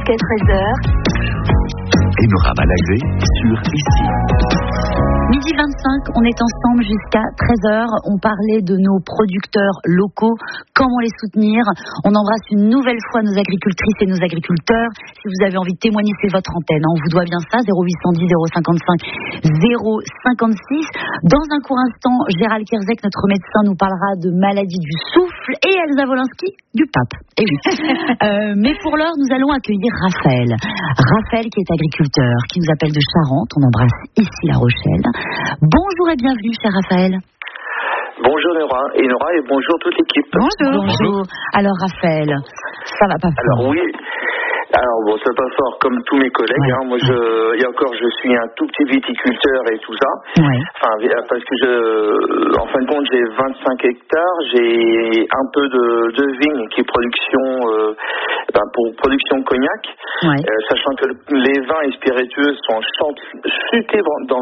jusqu'à 13h. Enora Malalvé sur Ici. Midi 25, on est ensemble jusqu'à 13h. On parlait de nos producteurs locaux, comment les soutenir. On embrasse une nouvelle fois nos agricultrices et nos agriculteurs. Si vous avez envie de témoigner, c'est votre antenne. On vous doit bien ça, 0810 055 056. Dans un court instant, Gérald Kierzek, notre médecin, nous parlera de maladie du souffle et Elsa Wolinski du pape. Et oui. Mais pour l'heure, nous allons accueillir Raphaël. Raphaël qui est agriculteur, qui nous appelle de Charente. On embrasse ici La Rochelle. Bonjour et bienvenue, cher Raphaël. Bonjour Nora et bonjour toute l'équipe. Bonjour. Alors Raphaël, ça va pas fort. Alors oui. Alors bon, ça va pas fort comme tous mes collègues. Ouais. Moi, je suis un tout petit viticulteur et tout ça. Ouais. Enfin, parce que en fin de compte, j'ai 25 hectares. J'ai un peu de vigne qui est production, pour production cognac. Ouais. Sachant que les vins et spiritueux sont chutés dans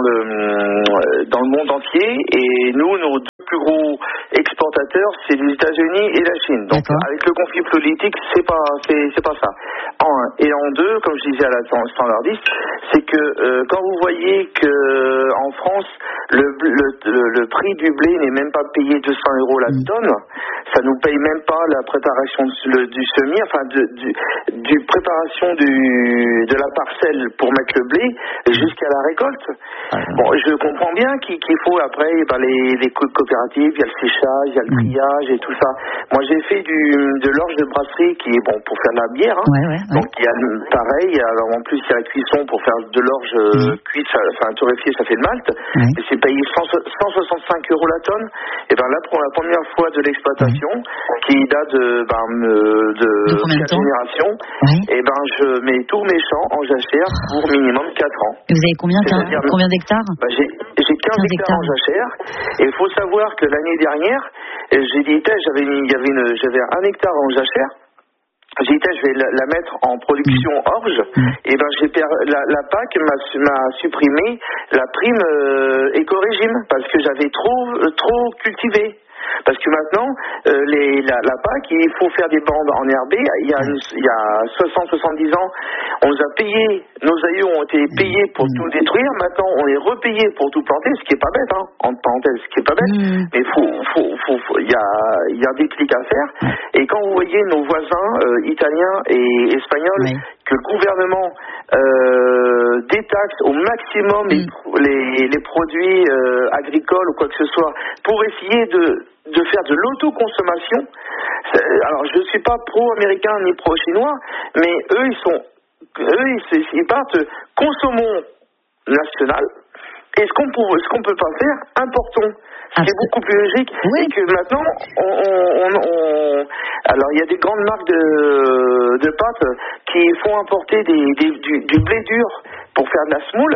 le monde entier. Et nous, nos deux plus gros exportateurs, c'est les États-Unis et la Chine. Donc, avec le conflit politique, c'est pas ça. Et en deux, comme je disais à la standardiste, c'est que quand vous voyez que en France le prix du blé n'est même pas payé 200 € la tonne, ça nous paye même pas la préparation du semis, enfin du préparation de la parcelle pour mettre le blé jusqu'à la récolte. Bon, je comprends bien qu'il faut après les coopératives, il y a le séchage, il y a le triage et tout ça. Moi, j'ai fait de l'orge de brasserie qui est bon pour faire de la bière. Hein. Ouais. Donc il y a pareil, alors en plus il y a la cuisson pour faire de l'orge cuite, torréfiée, ça fait le malt. Et c'est payé 165 € la tonne. Et bien là, pour la première fois de l'exploitation, qui date de 4 générations, et ben je mets tous mes champs en jachère pour minimum 4 ans. Et vous avez combien d'hectares? J'ai 15 hectares en jachère. Et il faut savoir que l'année dernière, j'ai dit j'avais 1 hectare en jachère. J'ai dit, je vais la mettre en production orge. Et ben, la PAC m'a supprimé la prime éco-régime parce que j'avais trop cultivé. Parce que maintenant, la PAC, il faut faire des bandes enherbées. Il y a 60-70 ans, on nous a payé, nos aïeux ont été payés pour tout détruire. Maintenant, on est repayé pour tout planter, ce qui est pas bête, hein, entre parenthèses, ce qui est pas bête. Mais il y a des clics à faire. Et quand vous voyez nos voisins italiens et espagnols, que le gouvernement détaxe au maximum les produits agricoles ou quoi que ce soit pour essayer de faire de l'autoconsommation. Alors je ne suis pas pro-américain ni pro-chinois, mais eux ils partent consommons national. Et ce qu'on peut pas faire, importons. Ce qui est beaucoup plus logique, et que maintenant, alors il y a des grandes marques de pâtes qui font importer du blé dur pour faire de la semoule,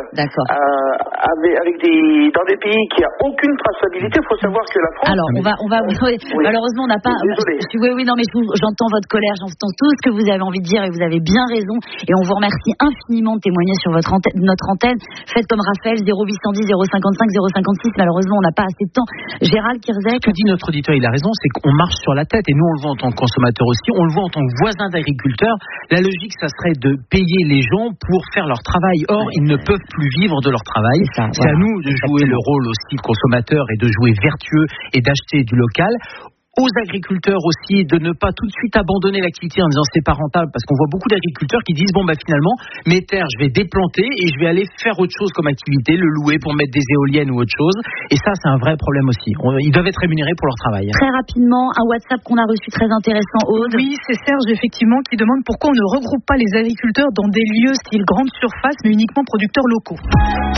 dans des pays qui n'ont aucune traçabilité. Il faut savoir que la France... Alors, malheureusement, on n'a pas... Désolé. Non, mais j'entends votre colère, j'entends tout ce que vous avez envie de dire, et vous avez bien raison, et on vous remercie infiniment de témoigner sur notre antenne. Faites comme Raphaël, 0810 055 056, malheureusement, on n'a pas assez de temps. Gérald Kierzek. Ce que dit notre auditeur, il a raison, c'est qu'on marche sur la tête, et nous on le voit en tant que consommateur aussi, on le voit en tant que voisin d'agriculteur. La logique, ça serait de payer les gens pour faire leur travail. Or, ils ne peuvent plus vivre de leur travail. C'est à nous de jouer le rôle aussi de consommateur et de jouer vertueux et d'acheter du local. Aux agriculteurs aussi de ne pas tout de suite abandonner l'activité en disant c'est pas rentable, parce qu'on voit beaucoup d'agriculteurs qui disent finalement mes terres je vais déplanter et je vais aller faire autre chose comme activité, le louer pour mettre des éoliennes ou autre chose, et ça c'est un vrai problème aussi. Ils doivent être rémunérés pour leur travail. Très rapidement, un WhatsApp qu'on a reçu très intéressant, Aude. Oui, c'est Serge effectivement qui demande pourquoi on ne regroupe pas les agriculteurs dans des lieux style grande surface mais uniquement producteurs locaux.